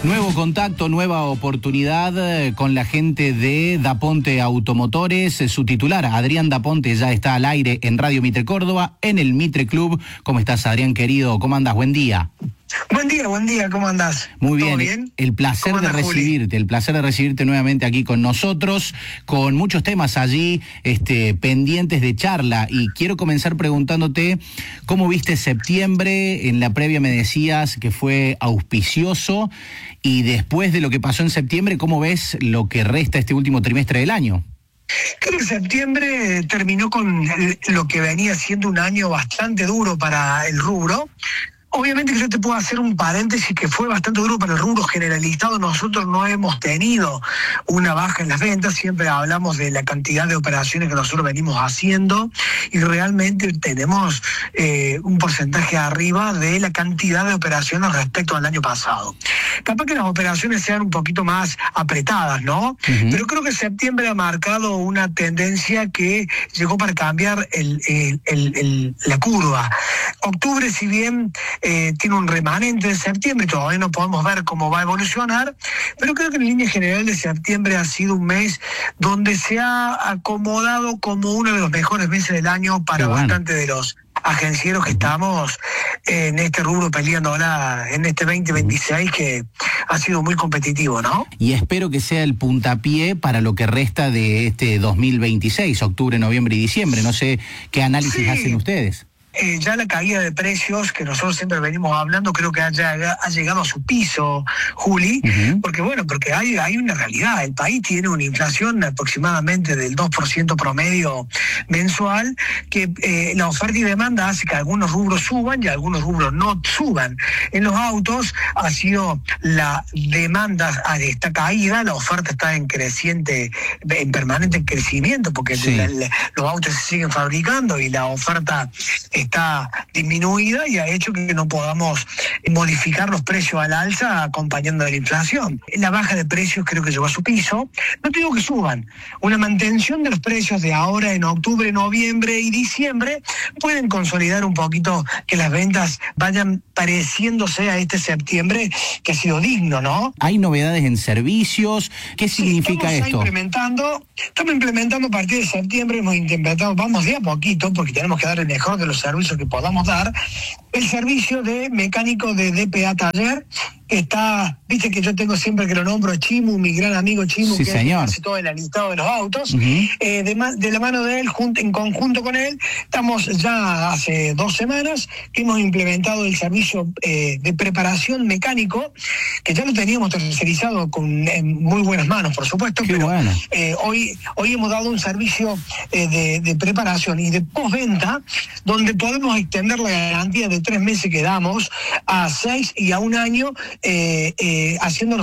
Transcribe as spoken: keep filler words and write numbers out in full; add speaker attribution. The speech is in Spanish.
Speaker 1: Nuevo contacto, nueva oportunidad eh, con la gente de Daponte Automotores. Eh, su titular, Adrián Daponte, ya está al aire en Radio Mitre Córdoba, en el Mitre Club. ¿Cómo estás, Adrián, querido? ¿Cómo andas? Buen día.
Speaker 2: Buen día, buen día, ¿cómo andás?
Speaker 1: Muy bien,
Speaker 2: bien,
Speaker 1: el placer de recibirte, Juli? el placer de recibirte nuevamente aquí con nosotros, con muchos temas allí este, pendientes de charla, y quiero comenzar preguntándote cómo viste septiembre. En la previa me decías que fue auspicioso, y después de lo que pasó en septiembre, ¿cómo ves lo que resta este último trimestre del año?
Speaker 2: Creo que septiembre terminó con lo que venía siendo un año bastante duro para el rubro. Obviamente que yo te puedo hacer un paréntesis que fue bastante duro para el rubro generalizado. Nosotros no hemos tenido una baja en las ventas, siempre hablamos de la cantidad de operaciones que nosotros venimos haciendo, y realmente tenemos eh, un porcentaje arriba de la cantidad de operaciones respecto al año pasado. Capaz que las operaciones sean un poquito más apretadas, ¿no? Uh-huh. Pero creo que septiembre ha marcado una tendencia que llegó para cambiar el, el, el, el, la curva. Octubre, si bien Eh, tiene un remanente de septiembre, todavía no podemos ver cómo va a evolucionar, pero creo que en línea general de septiembre ha sido un mes donde se ha acomodado como uno de los mejores meses del año para bueno. bastante de los agencieros que estamos en este rubro peleando ahora en este veinte veintiséis, que ha sido muy competitivo, ¿no?
Speaker 1: Y espero que sea el puntapié para lo que resta de este dos mil veintiséis, octubre, noviembre y diciembre. No sé qué análisis sí. hacen ustedes.
Speaker 2: Eh, ya la caída de precios que nosotros siempre venimos hablando, creo que ha, ha llegado a su piso, Juli, uh-huh. porque bueno, porque hay, hay una realidad. El país tiene una inflación aproximadamente del dos por ciento promedio mensual, que eh, la oferta y demanda hace que algunos rubros suban y algunos rubros no suban. En los autos ha sido la demanda está caída, la oferta está en creciente, en permanente crecimiento, porque sí. la, la, los autos se siguen fabricando y la oferta está disminuida, y ha hecho que no podamos modificar los precios al alza acompañando a la inflación. La baja de precios creo que llegó a su piso. No te digo que suban. Una mantención de los precios de ahora en octubre, noviembre y diciembre pueden consolidar un poquito que las ventas vayan pareciéndose a este septiembre, que ha sido digno, ¿no?
Speaker 1: ¿Hay novedades en servicios? ¿Qué sí, significa
Speaker 2: estamos
Speaker 1: esto?
Speaker 2: Implementando, estamos implementando a partir de septiembre, hemos implementado, vamos de a poquito, porque tenemos que dar el mejor de los servicios que podamos dar, el servicio de mecánico de D P A Taller. Está, viste que yo tengo siempre que lo nombro a Chimu, mi gran amigo Chimu,
Speaker 1: sí,
Speaker 2: que
Speaker 1: señor.
Speaker 2: hace todo el listado de los autos. Uh-huh. eh, de, de la mano de él, junto, en conjunto con él, estamos ya hace dos semanas que hemos implementado el servicio eh, de preparación mecánico, que ya lo teníamos tercerizado con en muy buenas manos, por supuesto.
Speaker 1: Qué
Speaker 2: pero
Speaker 1: bueno.
Speaker 2: eh, hoy, hoy hemos dado un servicio eh, de, de preparación y de postventa, donde podemos extender la garantía de tres meses que damos a seis y a un año, eh, eh, haciéndonos